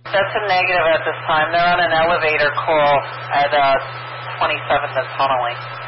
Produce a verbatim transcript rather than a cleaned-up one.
That's a negative at this time. They're on an elevator call at uh, twenty-seven, the tunneling.